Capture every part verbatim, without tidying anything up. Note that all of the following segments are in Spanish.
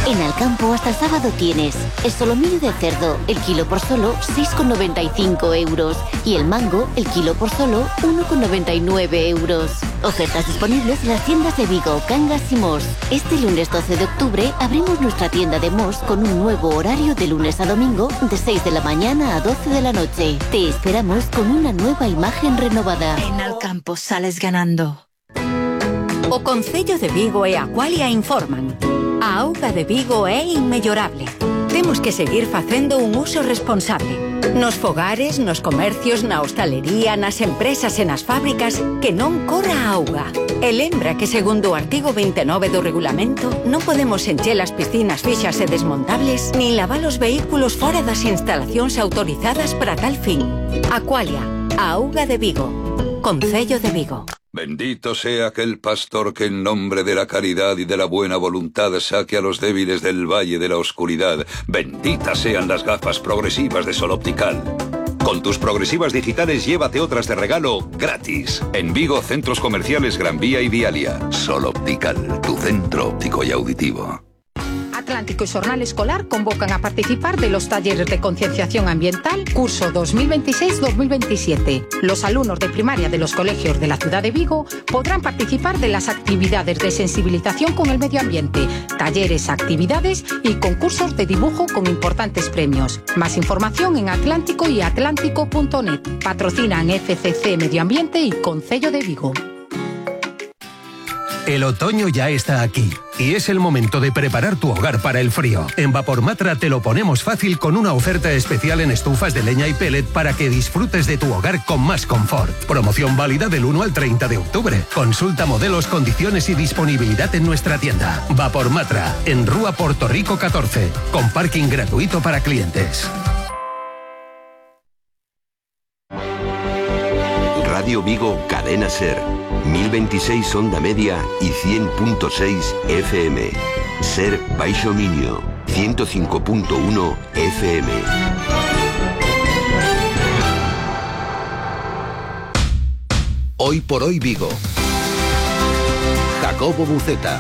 En Alcampo hasta el sábado tienes el solomillo de cerdo, el kilo por solo seis con noventa y cinco euros. Y el mango, el kilo por solo uno con noventa y nueve euros. Ofertas disponibles en las tiendas de Vigo, Cangas y Mos. Este lunes doce de octubre abrimos nuestra tienda de Mos con un nuevo horario de lunes a domingo de seis de la mañana a doce de la noche. Te esperamos con una nueva imagen renovada. En Alcampo sales ganando. O Concello de Vigo e Aqualia informan. A auga de Vigo é inmellorable. Temos que seguir facendo un uso responsable. Nos fogares, nos comercios, na hostalería, nas empresas e nas fábricas, que non corra a auga. E lembra que segundo o artigo veintinueve do regulamento, non podemos encher as piscinas fixas e desmontables, nin lavar os vehículos fora das instalacións autorizadas para tal fin. Aqualia, a auga de Vigo. Concello de Vigo. Bendito sea aquel pastor que en nombre de la caridad y de la buena voluntad saque a los débiles del valle de la oscuridad. Benditas sean las gafas progresivas de Sol Optical. Con tus progresivas digitales llévate otras de regalo gratis. En Vigo, centros comerciales Gran Vía y Vialia. Sol Optical, tu centro óptico y auditivo. Atlántico y Xornal Escolar convocan a participar de los talleres de concienciación ambiental curso dos mil veintiséis dos mil veintisiete. Los alumnos de primaria de los colegios de la ciudad de Vigo podrán participar de las actividades de sensibilización con el medio ambiente, talleres, actividades y concursos de dibujo con importantes premios. Más información en Atlántico y atlántico punto net. Patrocinan F C C Medio Ambiente y Concello de Vigo. El otoño ya está aquí y es el momento de preparar tu hogar para el frío. En Vapormatra te lo ponemos fácil con una oferta especial en estufas de leña y pellet para que disfrutes de tu hogar con más confort. Promoción válida del uno al treinta de octubre. Consulta modelos, condiciones y disponibilidad en nuestra tienda. Vapormatra, en Rúa Puerto Rico catorce, con parking gratuito para clientes. Radio Vigo, Cadena Ser. mil veintiséis onda media y cien punto seis F M. Ser Baixo Miño, ciento cinco punto uno F M. Hoy por hoy Vigo. Jacobo Buceta.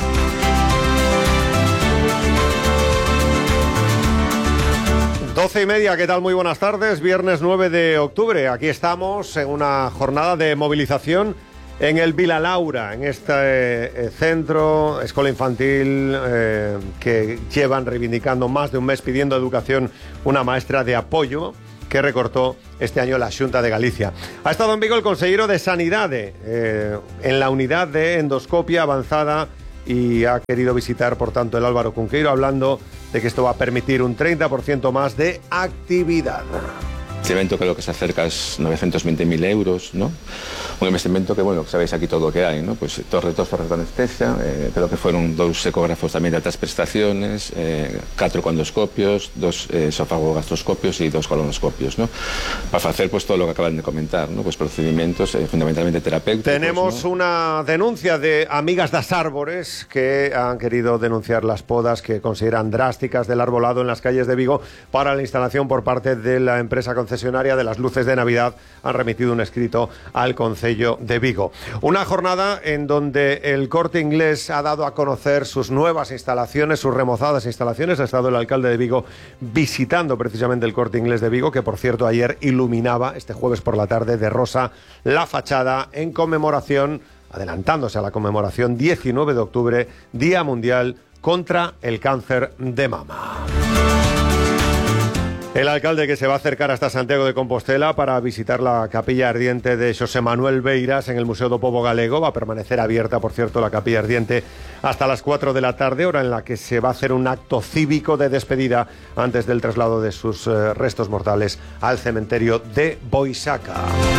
Doce y media, ¿qué tal? Muy buenas tardes. Viernes nueve de octubre. Aquí estamos en una jornada de movilización en el Vila Laura, en este eh, centro, escuela infantil, eh, que llevan reivindicando más de un mes pidiendo educación, una maestra de apoyo que recortó este año la Xunta de Galicia. Ha estado en Vigo el consejero de Sanidad eh, en la unidad de endoscopia avanzada y ha querido visitar, por tanto, el Álvaro Cunqueiro, hablando de que esto va a permitir un treinta por ciento más de actividad. Este evento que lo que se acerca es novecientos veinte mil euros, ¿no? Un investimento que, bueno, sabéis aquí todo lo que hay, ¿no? Pues dos retos por anestesia, eh, creo que fueron dos ecógrafos también de altas prestaciones, eh, cuatro condoscopios, dos eh, esofagogastroscopios y dos colonoscopios, ¿no? Para hacer pues todo lo que acaban de comentar, ¿no? Pues procedimientos eh, fundamentalmente terapéuticos. Tenemos, ¿no?, una denuncia de Amigas das Árbores que han querido denunciar las podas que consideran drásticas del arbolado en las calles de Vigo para la instalación por parte de la empresa concesionaria de las luces de Navidad. Han remitido un escrito al Concello de Vigo. Una jornada en donde el Corte Inglés ha dado a conocer sus nuevas instalaciones, sus remozadas instalaciones. Ha estado el alcalde de Vigo visitando precisamente el Corte Inglés de Vigo, que por cierto ayer iluminaba este jueves por la tarde de rosa la fachada en conmemoración, adelantándose a la conmemoración diecinueve de octubre, Día Mundial contra el Cáncer de Mama. El alcalde, que se va a acercar hasta Santiago de Compostela para visitar la capilla ardiente de Xosé Manuel Beiras en el Museo do Pobo Galego. Va a permanecer abierta, por cierto, la capilla ardiente hasta las cuatro de la tarde, hora en la que se va a hacer un acto cívico de despedida antes del traslado de sus eh, restos mortales al cementerio de Boisaca.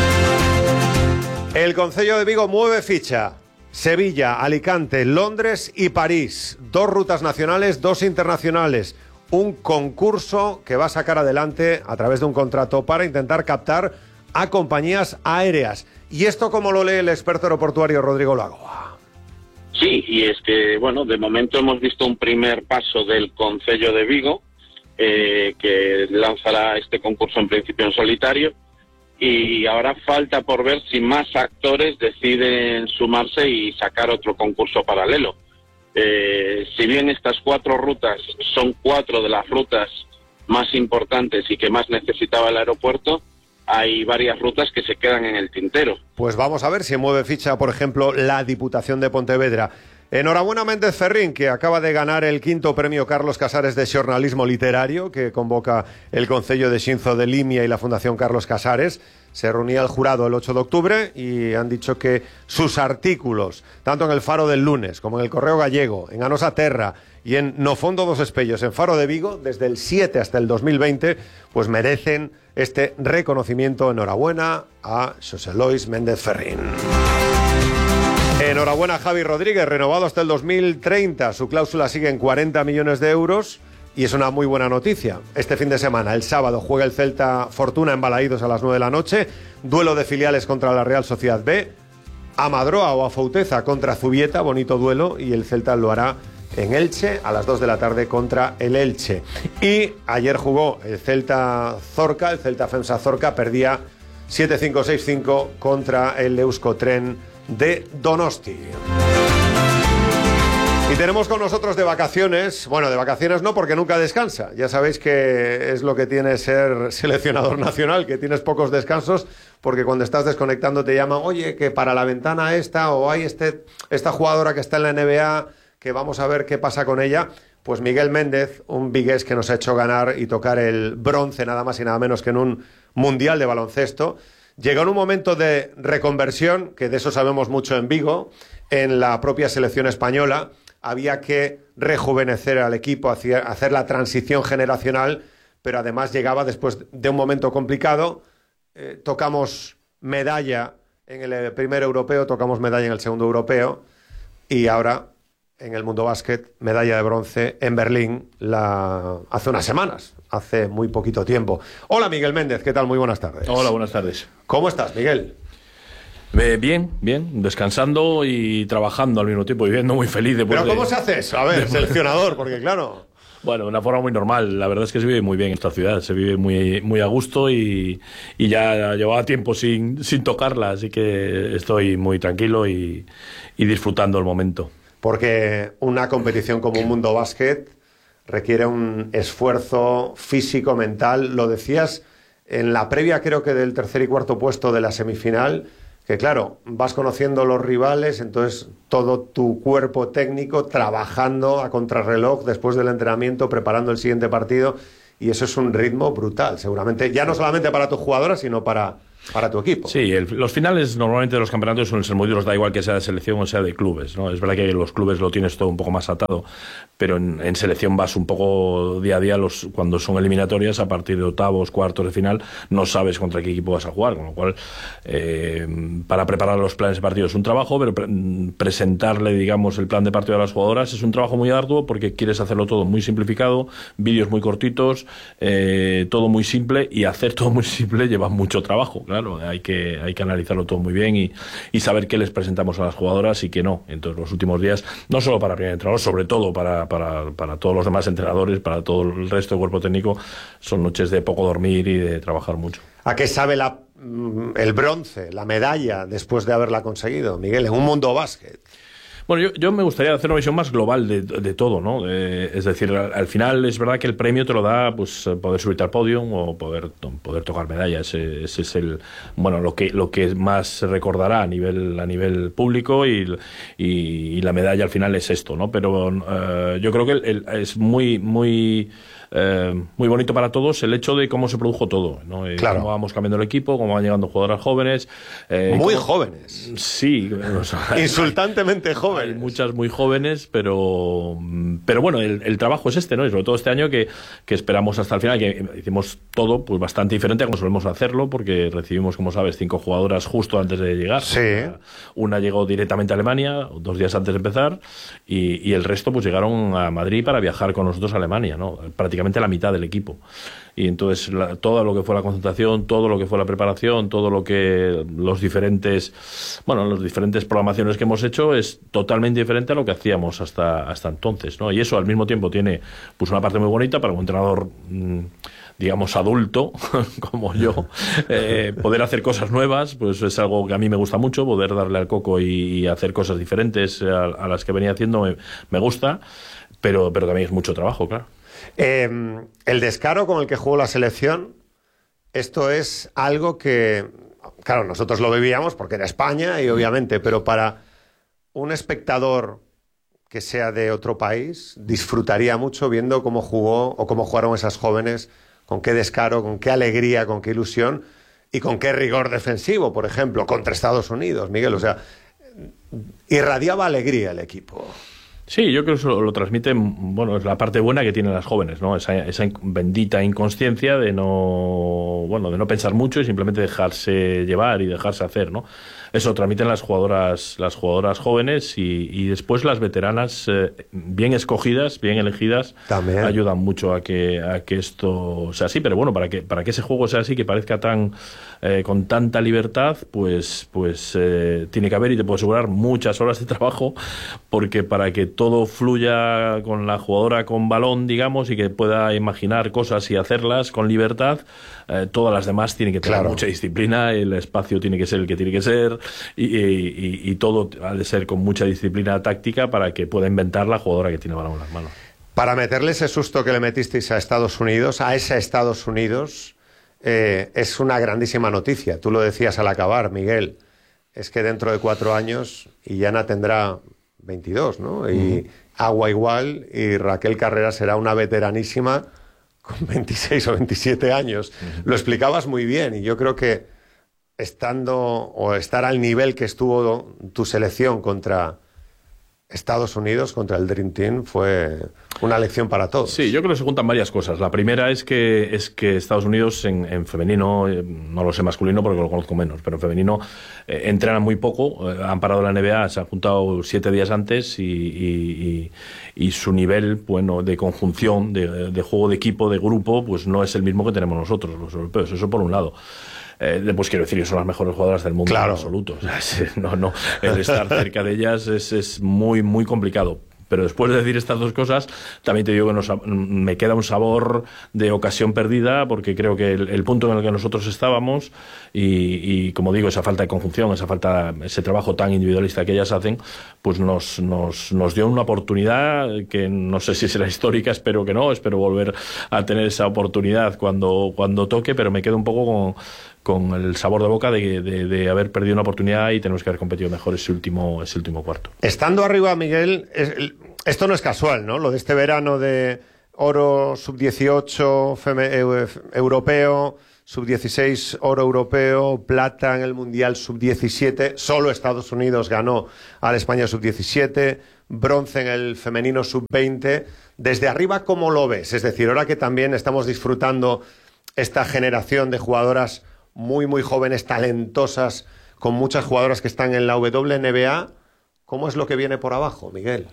El Concello de Vigo mueve ficha. Sevilla, Alicante, Londres y París. Dos rutas nacionales, dos internacionales. Un concurso que va a sacar adelante a través de un contrato para intentar captar a compañías aéreas. ¿Y esto cómo lo lee el experto aeroportuario Rodrigo Lagoa? Sí, y es que, bueno, de momento hemos visto un primer paso del Concello de Vigo, eh, que lanzará este concurso en principio en solitario, y ahora falta por ver si más actores deciden sumarse y sacar otro concurso paralelo. Eh, si bien estas cuatro rutas son cuatro de las rutas más importantes y que más necesitaba el aeropuerto, hay varias rutas que se quedan en el tintero. Pues vamos a ver si mueve ficha, por ejemplo, la Diputación de Pontevedra. Enhorabuena Méndez Ferrín, que acaba de ganar el quinto premio Carlos Casares de xornalismo literario, que convoca el Concello de Xinzo de Limia y la Fundación Carlos Casares. Se reunía el jurado el ocho de octubre y han dicho que sus artículos, tanto en el Faro del Lunes como en el Correo Gallego, en Anosa Terra y en No Fondo dos Espellos, en Faro de Vigo, desde el siete hasta el dos mil veinte, pues merecen este reconocimiento. Enhorabuena a Xosé Lois Méndez Ferrín. Enhorabuena a Javi Rodríguez, renovado hasta el dos mil treinta. Su cláusula sigue en cuarenta millones de euros y es una muy buena noticia. Este fin de semana, el sábado, juega el Celta Fortuna en Balaídos a las nueve de la noche. Duelo de filiales contra la Real Sociedad B. Amadroa o Afouteza contra Zubieta, bonito duelo. Y el Celta lo hará en Elche a las dos de la tarde contra el Elche. Y ayer jugó el Celta Zorca, el Celta Femsa Zorca, perdía siete cinco seis cinco contra el Euskotren de Donosti. Y tenemos con nosotros de vacaciones, bueno, de vacaciones no, porque nunca descansa. Ya sabéis que es lo que tiene ser seleccionador nacional, que tienes pocos descansos, porque cuando estás desconectando te llaman, oye, que para la ventana esta, o hay este, esta jugadora que está en la N B A, que vamos a ver qué pasa con ella. Pues Miguel Méndez, un vigués que nos ha hecho ganar y tocar el bronce nada más y nada menos que en un mundial de baloncesto. Llegó en un momento de reconversión, que de eso sabemos mucho en Vigo, en la propia selección española. Había que rejuvenecer al equipo, hacer la transición generacional, pero además llegaba después de un momento complicado. Eh, tocamos medalla en el primer europeo, tocamos medalla en el segundo europeo y ahora en el mundo básquet, medalla de bronce en Berlín la... hace unas semanas, hace muy poquito tiempo. Hola Miguel Méndez, ¿qué tal? Muy buenas tardes. Hola, buenas tardes. ¿Cómo estás, Miguel? Eh, bien, bien, descansando y trabajando al mismo tiempo, viviendo muy feliz. ¿Pero de... cómo se hace eso? A ver, seleccionador, porque claro... Bueno, de una forma muy normal. La verdad es que se vive muy bien en esta ciudad, se vive muy, muy a gusto y, y ya llevaba tiempo sin, sin tocarla, así que estoy muy tranquilo y, y disfrutando el momento. Porque una competición como un mundo básquet requiere un esfuerzo físico, mental. Lo decías en la previa, creo que del tercer y cuarto puesto de la semifinal, que claro, vas conociendo los rivales, entonces todo tu cuerpo técnico trabajando a contrarreloj después del entrenamiento, preparando el siguiente partido, y eso es un ritmo brutal, seguramente, ya no solamente para tus jugadoras, sino para... para tu equipo. Sí, el, los finales normalmente de los campeonatos suelen ser muy duros, da igual que sea de selección o sea de clubes, ¿no? Es verdad que los clubes lo tienes todo un poco más atado, pero en, en selección vas un poco día a día, los, cuando son eliminatorias, a partir de octavos, cuartos de final, no sabes contra qué equipo vas a jugar, con lo cual, eh, para preparar los planes de partido es un trabajo, pero pre presentarle, digamos, el plan de partido a las jugadoras es un trabajo muy arduo, porque quieres hacerlo todo muy simplificado, vídeos muy cortitos, eh, todo muy simple, y hacer todo muy simple lleva mucho trabajo, claro. Claro, hay que, hay que analizarlo todo muy bien y, y saber qué les presentamos a las jugadoras y qué no. Entonces, los últimos días, no solo para el primer entrenador, sobre todo para, para, para todos los demás entrenadores, para todo el resto del cuerpo técnico, son noches de poco dormir y de trabajar mucho. ¿A qué sabe la, el bronce, la medalla, después de haberla conseguido, Miguel, en un mundo básquet? Bueno, yo, yo me gustaría hacer una visión más global de, de todo, ¿no? Eh, es decir, al, al final es verdad que el premio te lo da, pues, poder subirte al podio o poder, poder tocar medallas. Ese, ese es el, bueno, lo que, lo que más se recordará a nivel, a nivel público y, y, y la medalla al final es esto, ¿no? Pero uh, yo creo que el, el, es muy, muy... Eh, muy bonito para todos el hecho de cómo se produjo todo, ¿no? Eh, claro. Cómo vamos cambiando el equipo, cómo van llegando jugadoras jóvenes. Eh, muy cómo... jóvenes. Sí. O sea, insultantemente jóvenes. Hay muchas muy jóvenes, pero pero bueno, el, el trabajo es este, ¿no? Y sobre todo este año que, que esperamos hasta el final, que hicimos todo pues bastante diferente a como solemos hacerlo, porque recibimos, como sabes, cinco jugadoras justo antes de llegar. Sí. Una llegó directamente a Alemania, dos días antes de empezar, y, y el resto pues llegaron a Madrid para viajar con nosotros a Alemania, ¿no? Prácticamente la mitad del equipo. Y entonces la, todo lo que fue la concentración, todo lo que fue la preparación, todo lo que los diferentes, bueno, las diferentes programaciones que hemos hecho es totalmente diferente a lo que hacíamos hasta, hasta entonces, ¿no? Y eso al mismo tiempo tiene pues una parte muy bonita para un entrenador mmm, digamos, adulto, como yo, eh, poder hacer cosas nuevas, pues es algo que a mí me gusta mucho, poder darle al coco y, y hacer cosas diferentes a, a las que venía haciendo me, me gusta, pero, pero también es mucho trabajo, claro. Eh, el descaro con el que jugó la selección, esto es algo que, claro, nosotros lo vivíamos porque era España y obviamente, pero para un espectador que sea de otro país, disfrutaría mucho viendo cómo jugó o cómo jugaron esas jóvenes, con qué descaro, con qué alegría, con qué ilusión y con qué rigor defensivo, por ejemplo, contra Estados Unidos, Miguel. O sea, irradiaba alegría el equipo. Sí, yo creo que eso lo transmite, bueno, es la parte buena que tienen las jóvenes, ¿no? Esa, esa bendita inconsciencia de no, bueno, de no pensar mucho y simplemente dejarse llevar y dejarse hacer, ¿no? Eso transmiten las jugadoras, las jugadoras jóvenes y, y después las veteranas eh, bien escogidas, bien elegidas, también ayudan mucho a que a que esto sea así. Pero bueno, para que para que ese juego sea así, que parezca tan eh, con tanta libertad, pues pues eh, tiene que haber, y te puedo asegurar, muchas horas de trabajo, porque para que todo fluya con la jugadora con balón, digamos, y que pueda imaginar cosas y hacerlas con libertad, eh, todas las demás tienen que tener claro. mucha disciplina, el espacio tiene que ser el que tiene que ser, y, y, y todo ha de ser con mucha disciplina táctica para que pueda inventar la jugadora que tiene balón en las manos. Para meterle ese susto que le metisteis a Estados Unidos, a ese Estados Unidos, eh, es una grandísima noticia. Tú lo decías al acabar, Miguel, es que dentro de cuatro años Illana tendrá veintidós, ¿no? Y uh-huh. Agua igual, y Raquel Carrera será una veteranísima con veintiséis o veintisiete años. Uh-huh. Lo explicabas muy bien, y yo creo que estando o estar al nivel que estuvo tu selección contra Estados Unidos, contra el Dream Team, fue una lección para todos. Sí, yo creo que se juntan varias cosas. La primera es que es que Estados Unidos en, en femenino, eh, no lo sé masculino porque lo conozco menos, pero en femenino eh, entrenan muy poco, eh, han parado la N B A, se han juntado siete días antes y, y, y, y su nivel, bueno, de conjunción, de, de juego de equipo, de grupo, pues no es el mismo que tenemos nosotros, los europeos. Eso por un lado. Eh, pues quiero decir que son las mejores jugadoras del mundo, claro, en absoluto. O sea, es, no, no, el estar cerca de ellas es, es muy, muy complicado. Pero después de decir estas dos cosas, también te digo que nos, me queda un sabor de ocasión perdida, porque creo que el, el punto en el que nosotros estábamos y, y, como digo, esa falta de conjunción, esa falta, ese trabajo tan individualista que ellas hacen, pues nos, nos, nos dio una oportunidad que no sé si será histórica, espero que no, espero volver a tener esa oportunidad cuando, cuando toque, pero me quedo un poco con... con el sabor de boca de, de, de haber perdido una oportunidad y tenemos que haber competido mejor ese último, ese último cuarto. Estando arriba, Miguel, es, esto no es casual, ¿no? Lo de este verano de oro sub dieciocho feme, eh, europeo, sub dieciséis oro europeo, plata en el Mundial sub diecisiete, solo Estados Unidos ganó al España sub diecisiete, bronce en el femenino sub veinte. Desde arriba, ¿cómo lo ves? Es decir, ahora que también estamos disfrutando esta generación de jugadoras muy, muy jóvenes, talentosas, con muchas jugadoras que están en la W N B A, ¿cómo es lo que viene por abajo, Miguel?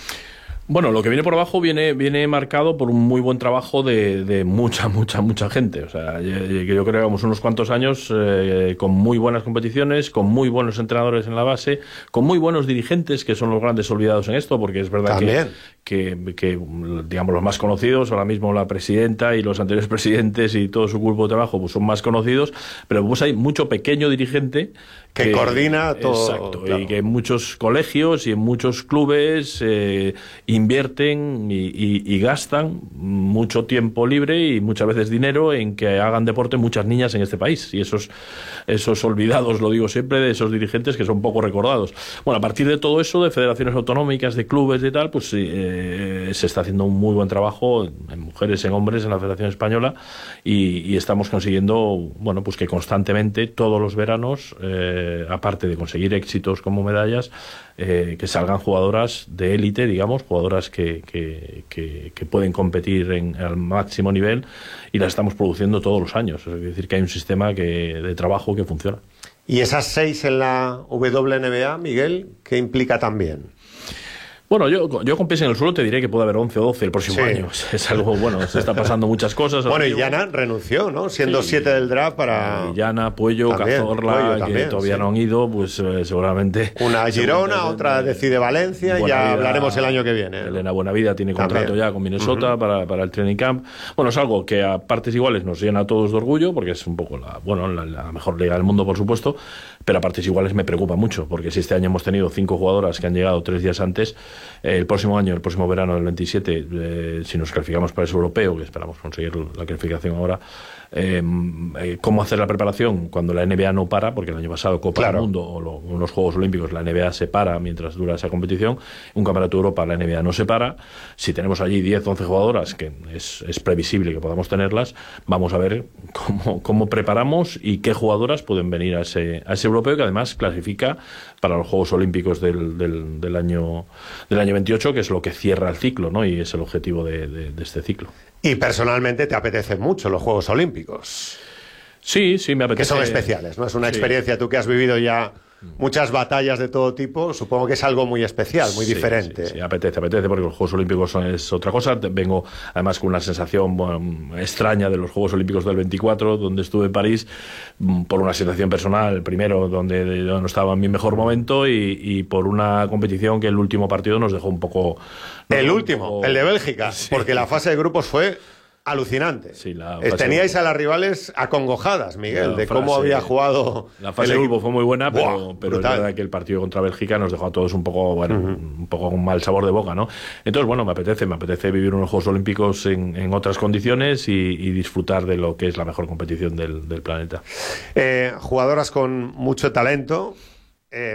Bueno, lo que viene por abajo viene, viene marcado por un muy buen trabajo de, de mucha, mucha, mucha gente. O sea, yo, yo creo que llevamos unos cuantos años eh, con muy buenas competiciones, con muy buenos entrenadores en la base, con muy buenos dirigentes, que son los grandes olvidados en esto, porque es verdad que, que, que, digamos, los más conocidos, ahora mismo la presidenta y los anteriores presidentes y todo su grupo de trabajo, pues son más conocidos, pero pues hay mucho pequeño dirigente que, que coordina todo. Exacto, claro. Y que en muchos colegios y en muchos clubes eh, invierten y, y, y gastan mucho tiempo libre y muchas veces dinero en que hagan deporte muchas niñas en este país. Y esos, esos olvidados, lo digo siempre, de esos dirigentes que son poco recordados. Bueno, a partir de todo eso, de federaciones autonómicas, de clubes y tal, pues eh, se está haciendo un muy buen trabajo en mujeres, en hombres, en la Federación Española y, y estamos consiguiendo, bueno, pues que constantemente, todos los veranos, eh, aparte de conseguir éxitos como medallas, eh, que salgan jugadoras de élite, digamos, jugadoras que, que, que, que pueden competir en, al máximo nivel, y las estamos produciendo todos los años. Es decir, que hay un sistema que, de trabajo que funciona. ¿Y esas seis en la W N B A, Miguel, qué implica también? Bueno, yo, yo con pies en el suelo te diré que puede haber once o doce el próximo sí. año. Es algo, bueno, se está pasando muchas cosas. Bueno, y Llana renunció, ¿no? Siendo sí. siete del draft para... Y Llana, Puello, también, Cazorla, Puello, también, que todavía sí. no han ido, pues eh, seguramente... Una Girona, seguramente, otra decide Valencia, y ya hablaremos el año que viene. Elena Buenavida tiene contrato también. ya con Minnesota uh-huh. para, para el training camp. Bueno, es algo que a partes iguales nos llena a todos de orgullo, porque es un poco la, bueno, la, la mejor liga del mundo, por supuesto, pero a partes iguales me preocupa mucho, porque si este año hemos tenido cinco jugadoras que han llegado tres días antes, eh, el próximo año, el próximo verano del veintisiete, eh, si nos calificamos para ese europeo, que esperamos conseguir la calificación ahora, eh, eh, cómo hacer la preparación cuando la N B A no para, porque el año pasado Copa claro. del Mundo o lo, unos Juegos Olímpicos la N B A se para mientras dura esa competición, un Campeonato de Europa la N B A no se para. Si tenemos allí diez, once jugadoras, que es, es previsible que podamos tenerlas, vamos a ver cómo, cómo preparamos y qué jugadoras pueden venir a ese, a ese europeo, que además clasifica para los Juegos Olímpicos del, del, del, año, del año veintiocho, que es lo que cierra el ciclo, ¿no? Y es el objetivo de, de, de este ciclo. Y personalmente te apetecen mucho los Juegos Olímpicos. Sí, sí, me apetece. Que son especiales, ¿no? Es una sí. experiencia, tú que has vivido ya muchas batallas de todo tipo, supongo que es algo muy especial, muy sí, diferente. Sí, sí, apetece, apetece, porque los Juegos Olímpicos son, es otra cosa. Vengo además con una sensación bueno, extraña de los Juegos Olímpicos del veinticuatro, donde estuve en París, por una situación personal, primero, donde yo no estaba en mi mejor momento, y, y por una competición que el último partido nos dejó un poco... El último, poco... el de Bélgica, sí. porque la fase de grupos fue... alucinante. Sí, la Teníais a las rivales acongojadas, Miguel, de cómo había jugado. La fase de grupo fue muy buena, pero, Buah, pero es verdad que el partido contra Bélgica nos dejó a todos un poco, bueno, uh-huh. un poco con mal sabor de boca, ¿no? Entonces, bueno, me apetece, me apetece vivir unos Juegos Olímpicos en, en otras condiciones y, y disfrutar de lo que es la mejor competición del, del planeta. Eh, jugadoras con mucho talento. Eh,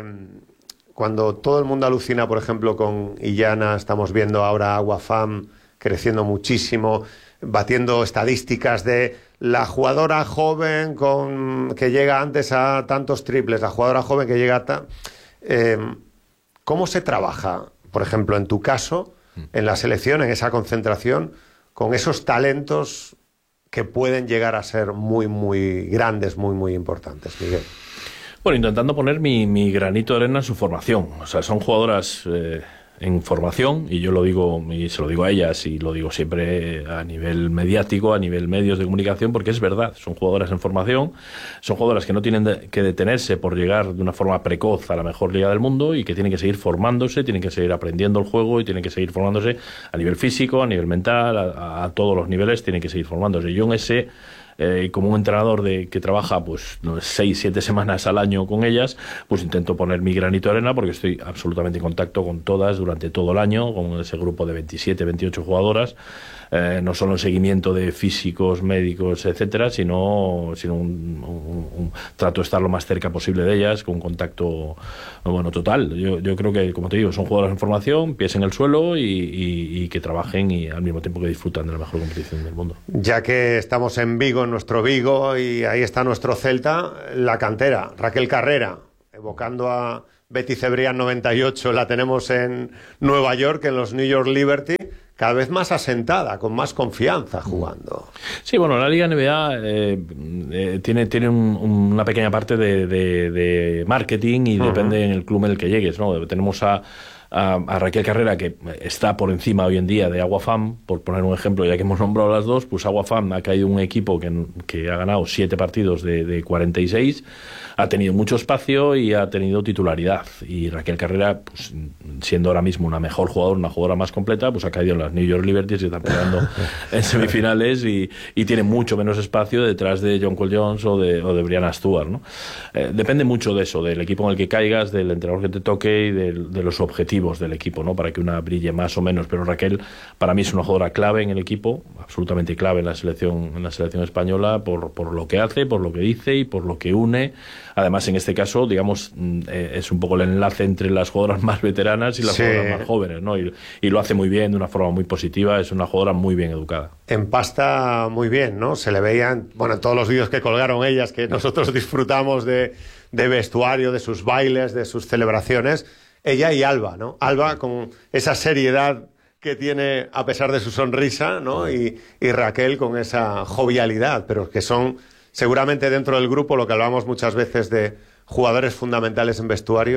cuando todo el mundo alucina, por ejemplo, con Illana, estamos viendo ahora Agua Fam creciendo muchísimo, batiendo estadísticas de la jugadora joven con que llega antes a tantos triples, la jugadora joven que llega a... Ta... Eh, ¿Cómo se trabaja, por ejemplo, en tu caso, en la selección, en esa concentración, con esos talentos que pueden llegar a ser muy, muy grandes, muy, muy importantes, Miguel? Bueno, intentando poner mi, mi granito de arena en su formación. O sea, son jugadoras... Eh... en formación, y yo lo digo y se lo digo a ellas y lo digo siempre a nivel mediático, a nivel medios de comunicación, porque es verdad, son jugadoras en formación, son jugadoras que no tienen de, que detenerse por llegar de una forma precoz a la mejor liga del mundo y que tienen que seguir formándose, tienen que seguir aprendiendo el juego y tienen que seguir formándose a nivel físico, a nivel mental, a, a todos los niveles tienen que seguir formándose. Yo en ese Eh, como un entrenador de, que trabaja pues no, seis, siete semanas al año con ellas, pues intento poner mi granito de arena, porque estoy absolutamente en contacto con todas durante todo el año, con ese grupo de veintisiete, veintiocho jugadoras, eh, no solo en seguimiento de físicos, médicos, etcétera, sino, sino un, un, un trato de estar lo más cerca posible de ellas, con un contacto bueno, total. Yo, yo creo que, como te digo, son jugadoras en formación, pies en el suelo y, y, y que trabajen y al mismo tiempo que disfrutan de la mejor competición del mundo. Ya que estamos en Vigo, nuestro Vigo, y ahí está nuestro Celta, la cantera, Raquel Carrera, evocando a Betty Cebrián noventa y ocho, la tenemos en Nueva York, en los New York Liberty, cada vez más asentada, con más confianza jugando. Sí, bueno, la Liga N B A eh, eh, tiene, tiene un, una pequeña parte de, de, de marketing y uh-huh. depende en el club en el que llegues, ¿no? Tenemos a A, a Raquel Carrera, que está por encima hoy en día de Agua Fam, por poner un ejemplo, ya que hemos nombrado las dos, pues Agua Fam ha caído un equipo que, que ha ganado siete partidos de, de cuarenta y seis, ha tenido mucho espacio y ha tenido titularidad, y Raquel Carrera, pues, siendo ahora mismo una mejor jugadora, una jugadora más completa, pues ha caído en las New York Liberties y está peleando en semifinales y, y tiene mucho menos espacio detrás de John Cole Jones o de, o de Brianna Stewart, ¿no? Eh, depende mucho de eso, del equipo en el que caigas, del entrenador que te toque y de, de los objetivos del equipo, ¿no? Para que una brille más o menos, pero Raquel para mí es una jugadora clave en el equipo, absolutamente clave en la selección, en la selección española, por, por lo que hace, por lo que dice y por lo que une. Además, en este caso, digamos, eh, es un poco el enlace entre las jugadoras más veteranas y las sí. jugadoras más jóvenes, ¿no? Y, y lo hace muy bien, de una forma muy positiva, es una jugadora muy bien educada. Empasta muy bien, ¿no? Se le veían, bueno, en todos los vídeos que colgaron ellas, que nosotros disfrutamos de, de vestuario, de sus bailes, de sus celebraciones, ella y Alba, ¿no? Alba con esa seriedad que tiene a pesar de su sonrisa, ¿no? Y, y Raquel con esa jovialidad, pero que son seguramente dentro del grupo, lo que hablamos muchas veces de jugadores fundamentales en vestuario,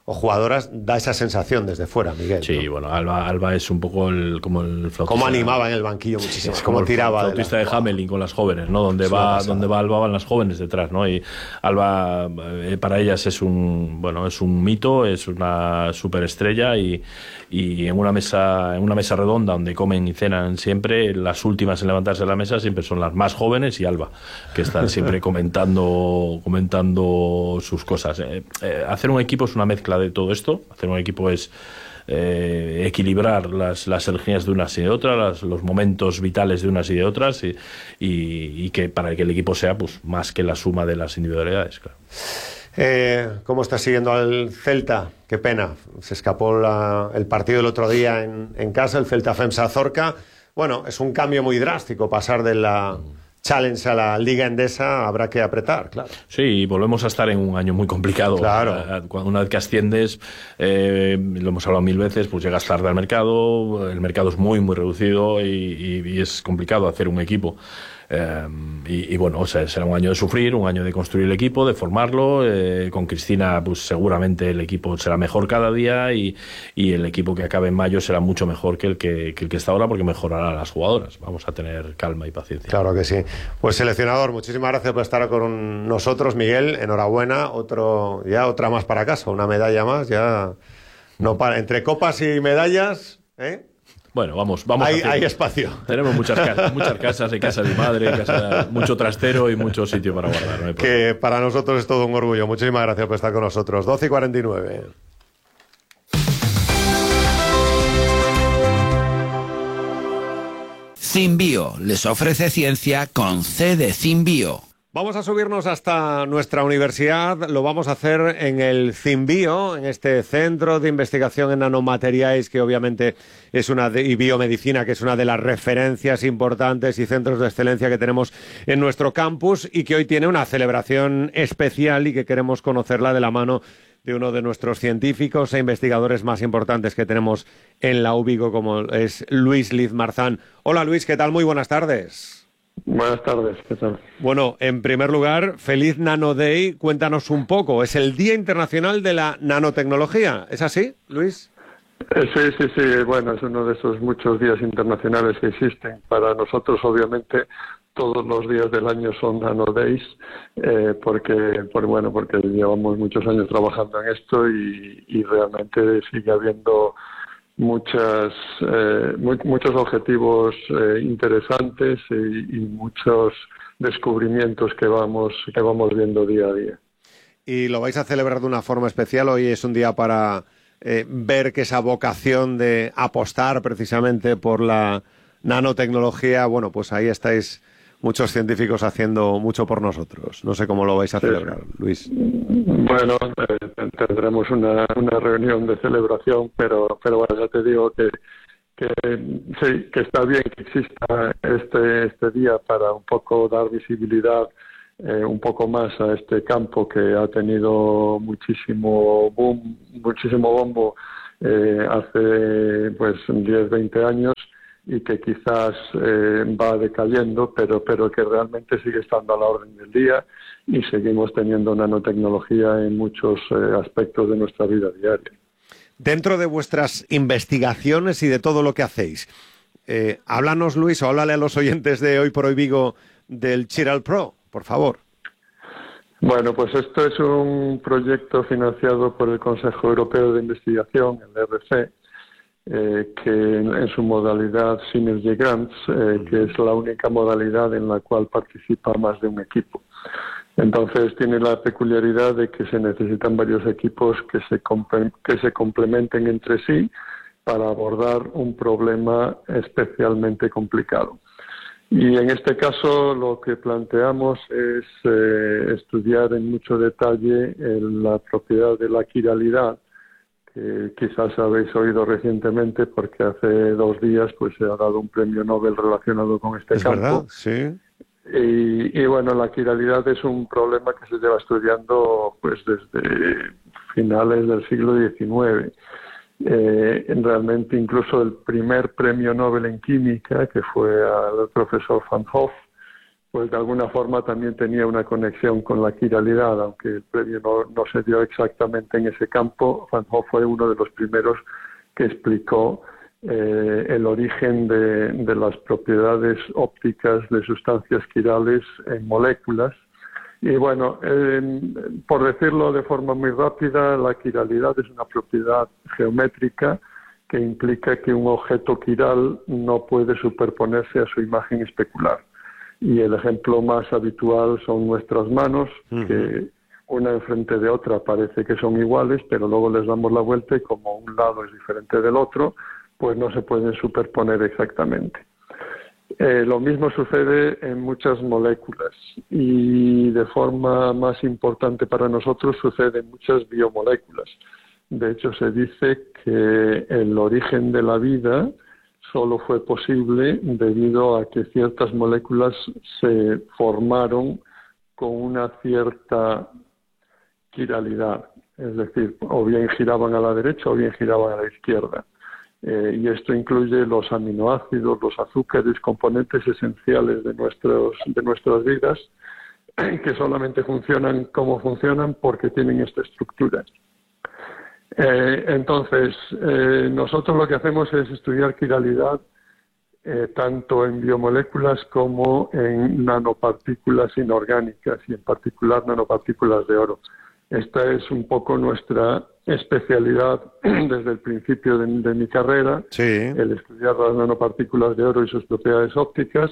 o jugadoras, da esa sensación desde fuera, Miguel. Sí, ¿no? Bueno, Alba, Alba es un poco el, como el flautista. Cómo animaba en el banquillo muchísimo, Sí, cómo como tiraba. El flautista de, la... de Hamelin con las jóvenes, ¿no? Donde es va, donde va Alba van las jóvenes detrás, ¿no? Y Alba eh, para ellas es un, bueno, es un mito, es una superestrella y, y en una mesa, en una mesa redonda donde comen y cenan siempre, las últimas en levantarse de la mesa siempre son las más jóvenes y Alba, que están siempre comentando, comentando sus cosas. Eh, eh, hacer un equipo es una mezcla de todo esto. Hacer un equipo es eh, equilibrar las, las energías de unas y de otras, las, los momentos vitales de unas y de otras, y, y, y que para que el equipo sea pues más que la suma de las individualidades, claro. Eh, ¿Cómo está siguiendo al Celta? Qué pena, se escapó la, el partido el otro día en, en casa, el Celta Femsa Zorca. Bueno, es un cambio muy drástico pasar de la Challenge a la Liga Endesa, habrá que apretar, claro. Sí, y volvemos a estar en un año muy complicado. Claro. Cuando una vez que asciendes, eh, lo hemos hablado mil veces, pues llegas tarde al mercado, el mercado es muy, muy reducido y, y, y es complicado hacer un equipo. Eh, y, y bueno, o sea, será un año de sufrir, un año de construir el equipo, de formarlo. Eh, con Cristina, pues seguramente el equipo será mejor cada día y, y el equipo que acabe en mayo será mucho mejor que el que, que el que está ahora, porque mejorará a las jugadoras. Vamos a tener calma y paciencia. Claro que sí. Pues seleccionador, muchísimas gracias por estar con nosotros, Miguel. Enhorabuena, otro, ya otra más para casa, una medalla más, ya no para, entre copas y medallas, ¿eh? Bueno, vamos, vamos. Hay, hay espacio. Tenemos muchas casas, muchas casas, hay casa de mi madre, casa, mucho trastero y mucho sitio para guardar. No hay que para nosotros es todo un orgullo. Muchísimas gracias por estar con nosotros. doce y cuarenta y nueve. Zinbio les ofrece ciencia con C de Zinbio. Vamos a subirnos hasta nuestra universidad, lo vamos a hacer en el Zinbio, en este centro de investigación en nanomateriales, que obviamente es una de, y biomedicina, que es una de las referencias importantes y centros de excelencia que tenemos en nuestro campus y que hoy tiene una celebración especial y que queremos conocerla de la mano de uno de nuestros científicos e investigadores más importantes que tenemos en la U Vigo, como es Luis Liz Marzán. Hola Luis, ¿qué tal? Muy buenas tardes. Buenas tardes, ¿qué tal? Bueno, en primer lugar, feliz Nano Day. Cuéntanos un poco. Es el Día Internacional de la Nanotecnología. ¿Es así, Luis? Eh, sí, sí, sí. Bueno, es uno de esos muchos días internacionales que existen. Para nosotros, obviamente, todos los días del año son Nano Days, eh, porque, por, bueno, porque llevamos muchos años trabajando en esto y, y realmente sigue habiendo muchas eh, muy, muchos objetivos eh, interesantes y, y muchos descubrimientos que vamos que vamos viendo día a día. Y lo vais a celebrar de una forma especial. Hoy es un día para eh, ver que esa vocación de apostar precisamente por la nanotecnología, bueno, pues ahí estáis muchos científicos haciendo mucho por nosotros. No sé cómo lo vais a celebrar, sí, Luis. Bueno, eh, tendremos una, una reunión de celebración, pero pero bueno, ya te digo que que sí, que está bien que exista este este día para un poco dar visibilidad eh, un poco más a este campo que ha tenido muchísimo boom, muchísimo bombo eh, hace pues diez, veinte años, y que quizás eh, va decayendo, pero pero que realmente sigue estando a la orden del día y seguimos teniendo nanotecnología en muchos eh, aspectos de nuestra vida diaria. Dentro de vuestras investigaciones y de todo lo que hacéis, eh, háblanos, Luis, o háblale a los oyentes de Hoy por Hoy Vigo del Chiral Pro, por favor. Bueno, pues esto es un proyecto financiado por el Consejo Europeo de Investigación, el R C, Eh, que en, en su modalidad Synergy Grants, eh, que es la única modalidad en la cual participa más de un equipo. Entonces tiene la peculiaridad de que se necesitan varios equipos que se, que se complementen entre sí para abordar un problema especialmente complicado. Y en este caso lo que planteamos es eh, estudiar en mucho detalle el, la propiedad de la quiralidad, que quizás habéis oído recientemente porque hace dos días pues se ha dado un premio Nobel relacionado con este ¿Es campo. verdad? Sí. Y, y bueno, la quiralidad es un problema que se lleva estudiando pues desde finales del siglo diecinueve. Eh, realmente incluso el primer premio Nobel en química, que fue al profesor Van Hoff, pues de alguna forma también tenía una conexión con la quiralidad, aunque el premio no, no se dio exactamente en ese campo. Van Hoff fue uno de los primeros que explicó eh, el origen de, de las propiedades ópticas de sustancias quirales en moléculas. Y bueno, eh, por decirlo de forma muy rápida, la quiralidad es una propiedad geométrica que implica que un objeto quiral no puede superponerse a su imagen especular. Y el ejemplo más habitual son nuestras manos, uh-huh. que una enfrente de otra parece que son iguales, pero luego les damos la vuelta y como un lado es diferente del otro, pues no se pueden superponer exactamente. Eh, lo mismo sucede en muchas moléculas y de forma más importante para nosotros sucede en muchas biomoléculas. De hecho, se dice que el origen de la vida solo fue posible debido a que ciertas moléculas se formaron con una cierta quiralidad, es decir, o bien giraban a la derecha o bien giraban a la izquierda. Eh, y esto incluye los aminoácidos, los azúcares, componentes esenciales de, nuestros, de nuestras vidas, que solamente funcionan como funcionan porque tienen esta estructura. Eh, entonces, eh, nosotros lo que hacemos es estudiar quiralidad eh, tanto en biomoléculas como en nanopartículas inorgánicas y en particular nanopartículas de oro. Esta es un poco nuestra especialidad desde el principio de, de mi carrera, sí. el estudiar las nanopartículas de oro y sus propiedades ópticas.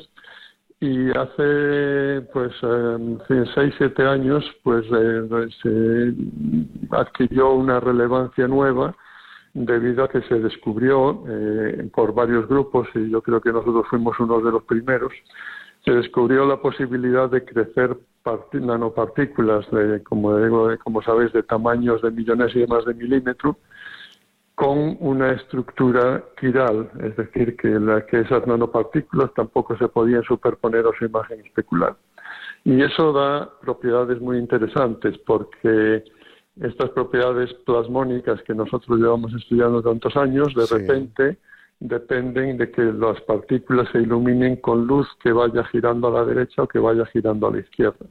Y hace pues seis, siete años pues eh, se adquirió una relevancia nueva debido a que se descubrió eh, por varios grupos, y yo creo que nosotros fuimos uno de los primeros, se descubrió la posibilidad de crecer nanopartículas, de, como, digo, de, como sabéis, de tamaños de millonésimas de milímetro, con una estructura quiral, es decir, que, la, que esas nanopartículas tampoco se podían superponer a su imagen especular. Y eso da propiedades muy interesantes, porque estas propiedades plasmónicas que nosotros llevamos estudiando tantos años, de sí. repente dependen de que las partículas se iluminen con luz que vaya girando a la derecha o que vaya girando a la izquierda.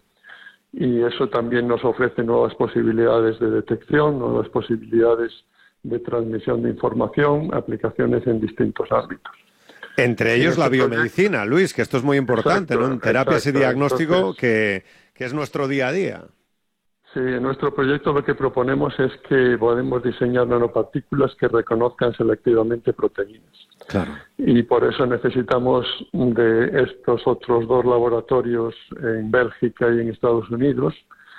Y eso también nos ofrece nuevas posibilidades de detección, nuevas posibilidades de transmisión de información, aplicaciones en distintos ámbitos. Entre ellos la biomedicina, Luis, que esto es muy importante, exacto, ¿no? En terapias exacto, y diagnóstico, entonces, que, que es nuestro día a día. Sí, en nuestro proyecto lo que proponemos es que podemos diseñar nanopartículas que reconozcan selectivamente proteínas. Claro. Y por eso necesitamos de estos otros dos laboratorios en Bélgica y en Estados Unidos,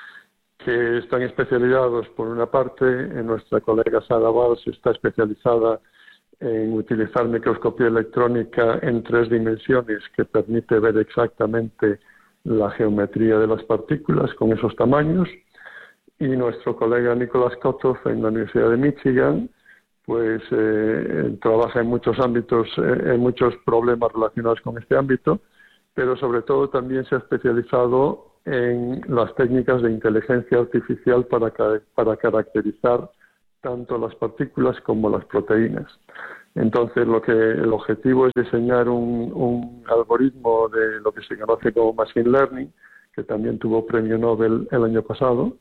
que están especializados por una parte, en nuestra colega Sara Valls está especializada en utilizar microscopía electrónica en tres dimensiones que permite ver exactamente la geometría de las partículas con esos tamaños, y nuestro colega Nicholas Kotov en la Universidad de Michigan pues eh, trabaja en muchos ámbitos, eh, en muchos problemas relacionados con este ámbito, pero sobre todo también se ha especializado en las técnicas de inteligencia artificial para, para caracterizar tanto las partículas como las proteínas. Entonces, lo que el objetivo es diseñar un, un algoritmo de lo que se conoce como Machine Learning, que también tuvo premio Nobel el año pasado,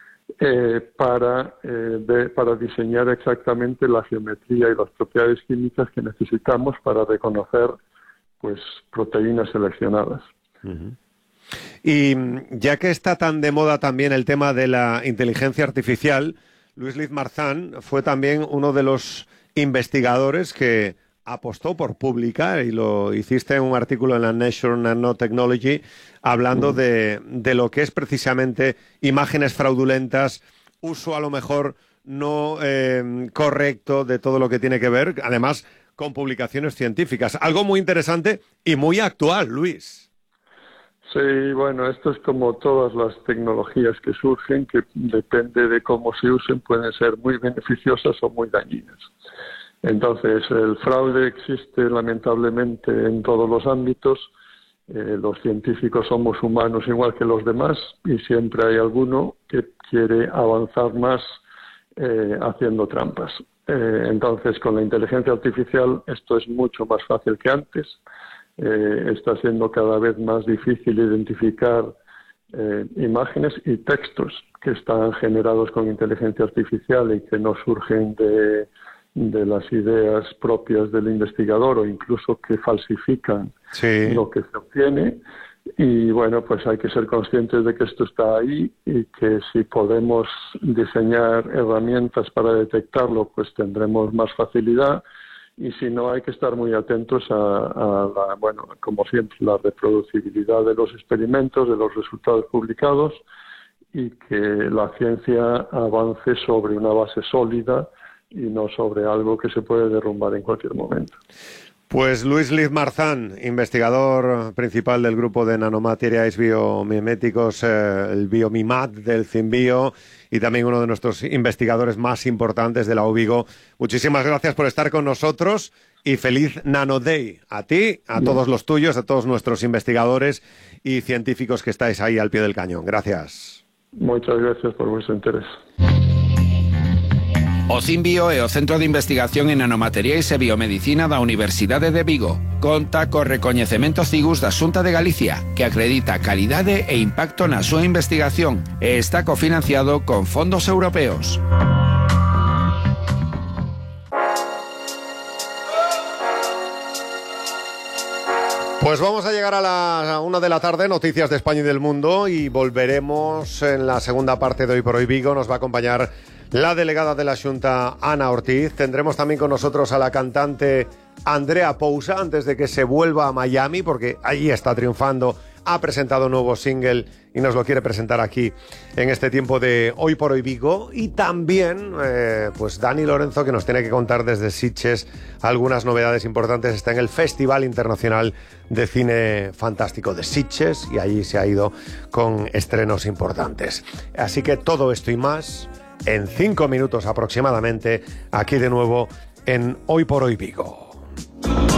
eh, para, eh, de, para diseñar exactamente la geometría y las propiedades químicas que necesitamos para reconocer pues, proteínas seleccionadas. Uh-huh. Y ya que está tan de moda también el tema de la inteligencia artificial, Luis Liz-Marzán fue también uno de los investigadores que apostó por publicar, y lo hiciste en un artículo en la Nature Nanotechnology, hablando de, de lo que es precisamente imágenes fraudulentas, uso a lo mejor no eh, correcto de todo lo que tiene que ver, además con publicaciones científicas. Algo muy interesante y muy actual, Luis. Sí, bueno, esto es como todas las tecnologías que surgen, que depende de cómo se usen, pueden ser muy beneficiosas o muy dañinas. Entonces, el fraude existe lamentablemente en todos los ámbitos. Eh, los científicos somos humanos igual que los demás y siempre hay alguno que quiere avanzar más eh, haciendo trampas. Eh, entonces, con la inteligencia artificial esto es mucho más fácil que antes. eh, está siendo cada vez más difícil identificar eh, imágenes y textos que están generados con inteligencia artificial y que no surgen de, de las ideas propias del investigador o incluso que falsifican sí. lo que se obtiene. Y bueno, pues hay que ser conscientes de que esto está ahí y que si podemos diseñar herramientas para detectarlo, pues tendremos más facilidad. Y si no, hay que estar muy atentos a, a la, bueno, como siempre, la reproducibilidad de los experimentos, de los resultados publicados, y que la ciencia avance sobre una base sólida y no sobre algo que se puede derrumbar en cualquier momento. Pues Luis Liz Marzán, investigador principal del grupo de nanomateriales biomiméticos, eh, el Biomimat del CIMBio, y también uno de nuestros investigadores más importantes de la U Vigo. Muchísimas gracias por estar con nosotros y feliz Nano Day a ti, a todos los tuyos, a todos nuestros investigadores y científicos que estáis ahí al pie del cañón. Gracias. Muchas gracias por vuestro interés. O CIMBio é o Centro de Investigación en Nanomateriais e Biomedicina da Universidade de Vigo. Conta co recoñecemento Cigus da Xunta de Galicia, que acredita calidade e impacto na súa investigación e está cofinanciado con fondos europeos. Pues vamos a llegar a la una de la tarde, noticias de España y del mundo, y volveremos en la segunda parte de Hoy por Hoy Vigo. Nos va a acompañar la delegada de la Xunta, Ana Ortiz. Tendremos también con nosotros a la cantante Andrea Pousa, antes de que se vuelva a Miami, porque allí está triunfando. Ha presentado un nuevo single y nos lo quiere presentar aquí en este tiempo de Hoy por Hoy Vigo. Y también, eh, pues Dani Lorenzo, que nos tiene que contar desde Sitges algunas novedades importantes. Está en el Festival Internacional de Cine Fantástico de Sitges y allí se ha ido con estrenos importantes. Así que todo esto y más en cinco minutos aproximadamente, aquí de nuevo en Hoy por Hoy Vigo.